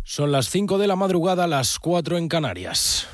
Son las 5 de la madrugada, las 4 en Canarias.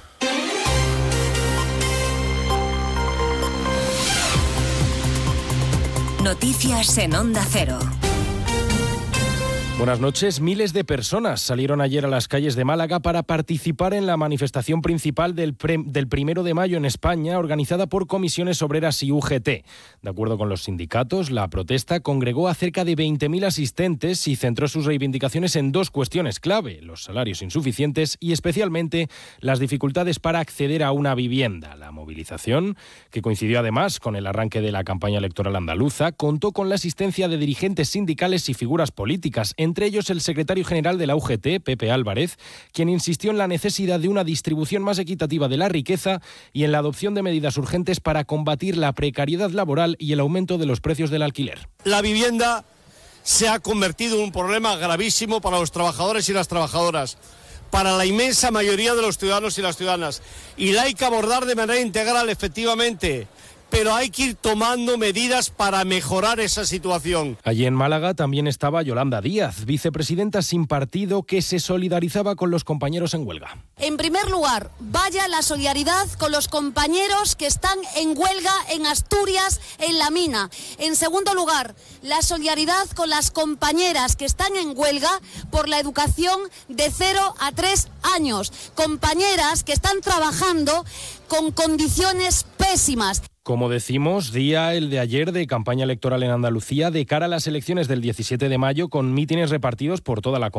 Noticias en Onda Cero. Buenas noches. Miles de personas salieron ayer a las calles de Málaga para participar en la manifestación principal del 1 de mayo en España, organizada por Comisiones Obreras y UGT. De acuerdo con los sindicatos, la protesta congregó a cerca de 20.000 asistentes y centró sus reivindicaciones en dos cuestiones clave: los salarios insuficientes y especialmente las dificultades para acceder a una vivienda. La movilización, que coincidió además con el arranque de la campaña electoral andaluza, contó con la asistencia de dirigentes sindicales y figuras políticas, entre ellos el secretario general de la UGT, Pepe Álvarez, quien insistió en la necesidad de una distribución más equitativa de la riqueza y en la adopción de medidas urgentes para combatir la precariedad laboral y el aumento de los precios del alquiler. La vivienda se ha convertido en un problema gravísimo para los trabajadores y las trabajadoras, para la inmensa mayoría de los ciudadanos y las ciudadanas, y la hay que abordar de manera integral, efectivamente, pero hay que ir tomando medidas para mejorar esa situación. Allí en Málaga también estaba Yolanda Díaz, vicepresidenta sin partido, que se solidarizaba con los compañeros en huelga. En primer lugar, vaya la solidaridad con los compañeros que están en huelga en Asturias, en la mina. En segundo lugar, la solidaridad con las compañeras que están en huelga por la educación de 0 a 3 años. Compañeras que están trabajando con condiciones pésimas. Como decimos, día el de ayer de campaña electoral en Andalucía de cara a las elecciones del 17 de mayo, con mítines repartidos por toda la comunidad.